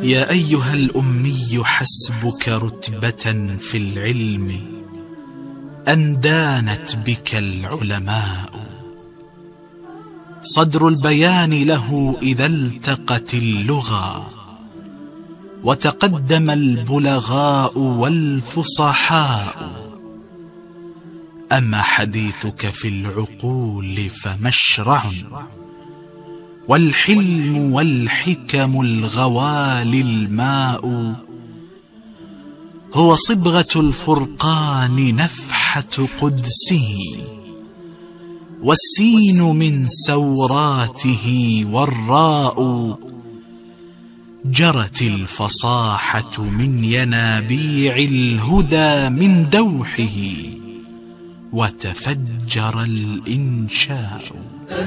يا أيها الأمي حسبك رتبة في العلم أن دانت بك العلماء. صدر البيان له إذا التقت اللغى، وتقدم البلغاء والفصحاء. أما حديثك في العقول فمشرع، والحلم والحكم الغوالي الماء. هو صبغة الفرقان نفحة قدسه، والسين من سوراته والراء. جرت الفصاحة من ينابيع الهدى من دوحه، وتفجر الإنشاء.